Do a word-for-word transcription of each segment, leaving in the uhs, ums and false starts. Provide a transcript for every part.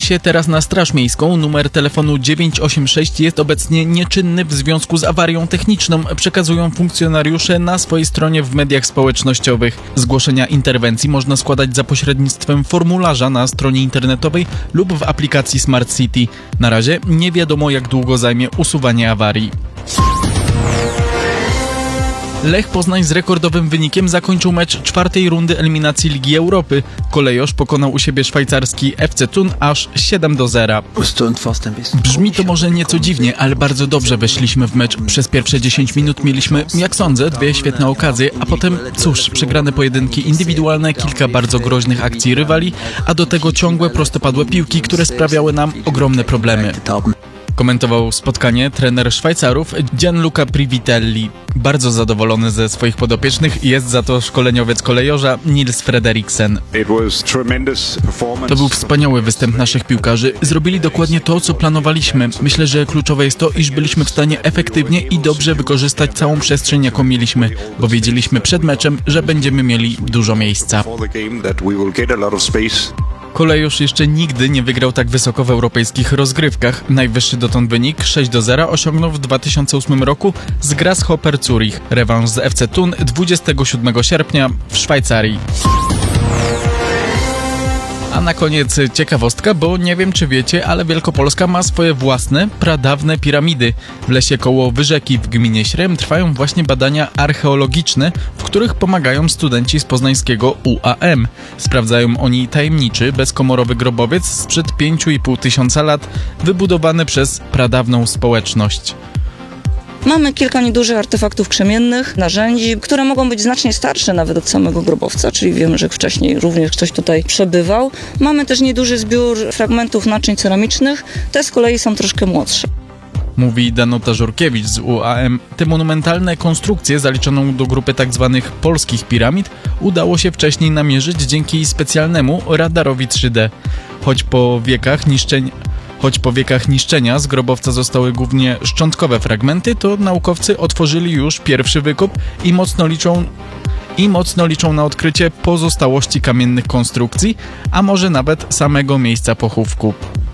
się teraz na Straż Miejską. Numer telefonu dziewięć osiem sześć jest obecnie nieczynny w związku z awarią techniczną, przekazują funkcjonariusze na swojej stronie w mediach społecznościowych. Zgłoszenia interwencji można składać za pośrednictwem formularza na stronie internetowej lub w aplikacji Smart City. Na razie nie wiadomo, jak długo zajmie usuwanie awarii. Lech Poznań z rekordowym wynikiem zakończył mecz czwartej rundy eliminacji Ligi Europy. Kolejosz pokonał u siebie szwajcarski F C Thun aż siedem do zera. Brzmi to może nieco dziwnie, ale bardzo dobrze weszliśmy w mecz. Przez pierwsze dziesięć minut mieliśmy, jak sądzę, dwie świetne okazje, a potem, cóż, przegrane pojedynki indywidualne, kilka bardzo groźnych akcji rywali, a do tego ciągłe prostopadłe piłki, które sprawiały nam ogromne problemy. Komentował spotkanie trener Szwajcarów Gianluca Privitelli. Bardzo zadowolony ze swoich podopiecznych jest za to szkoleniowiec kolejorza Nils Frederiksen. To był wspaniały występ naszych piłkarzy. Zrobili dokładnie to, co planowaliśmy. Myślę, że kluczowe jest to, iż byliśmy w stanie efektywnie i dobrze wykorzystać całą przestrzeń, jaką mieliśmy, bo wiedzieliśmy przed meczem, że będziemy mieli dużo miejsca. Kolejorz jeszcze nigdy nie wygrał tak wysoko w europejskich rozgrywkach. Najwyższy dotąd wynik sześć do zera osiągnął w dwa tysiące ósmym roku z Grasshopper Zurich. Rewanż z F C Thun dwudziestego siódmego sierpnia w Szwajcarii. A na koniec ciekawostka, bo nie wiem, czy wiecie, ale Wielkopolska ma swoje własne, pradawne piramidy. W lesie koło Wyrzeki w gminie Śrem trwają właśnie badania archeologiczne, w których pomagają studenci z poznańskiego U A M. Sprawdzają oni tajemniczy, bezkomorowy grobowiec sprzed pięciu i pół tysiąca lat, wybudowany przez pradawną społeczność. Mamy kilka niedużych artefaktów krzemiennych, narzędzi, które mogą być znacznie starsze nawet od samego grobowca, czyli wiemy, że wcześniej również ktoś tutaj przebywał. Mamy też nieduży zbiór fragmentów naczyń ceramicznych, te z kolei są troszkę młodsze. Mówi Danuta Żurkiewicz z U A M. Te monumentalne konstrukcje, zaliczoną do grupy tzw. polskich piramid, udało się wcześniej namierzyć dzięki specjalnemu radarowi trzy D. Choć po wiekach niszczeń... Choć po wiekach niszczenia z grobowca zostały głównie szczątkowe fragmenty, to naukowcy otworzyli już pierwszy wykop i mocno liczą, i mocno liczą na odkrycie pozostałości kamiennych konstrukcji, a może nawet samego miejsca pochówku.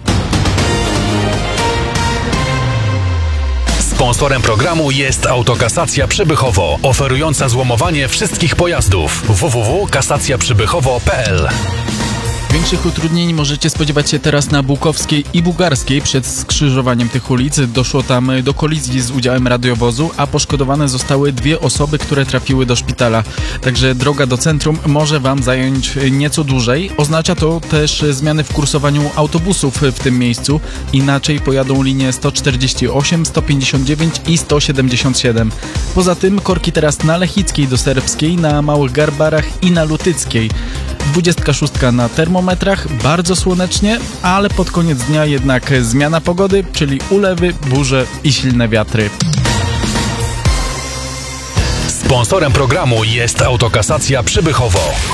Sponsorem programu jest Autokasacja Przybychowo, oferująca złomowanie wszystkich pojazdów. w w w kropka kasacja przybychowo kropka p l. Większych utrudnień możecie spodziewać się teraz na Bułkowskiej i Bugarskiej. Przed skrzyżowaniem tych ulic doszło tam do kolizji z udziałem radiowozu, a poszkodowane zostały dwie osoby, które trafiły do szpitala. Także droga do centrum może Wam zająć nieco dłużej. Oznacza to też zmiany w kursowaniu autobusów w tym miejscu. Inaczej pojadą linie sto czterdzieści osiem, sto pięćdziesiąt dziewięć i sto siedemdziesiąt siedem. Poza tym korki teraz na Lechickiej do Serbskiej, na Małych Garbarach i na Lutyckiej. dwudziestka szóstka na termometrach, bardzo słonecznie, ale pod koniec dnia jednak zmiana pogody, czyli ulewy, burze i silne wiatry. Sponsorem programu jest Autokasacja Przybychowo.